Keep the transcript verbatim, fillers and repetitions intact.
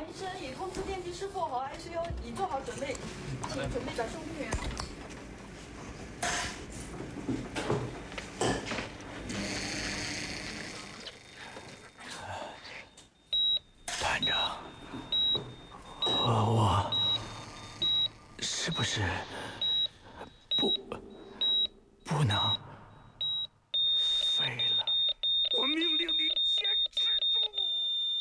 医生已通知电梯师傅和 I C U 已做好准备，请准备转送病员。 团长，和我是不是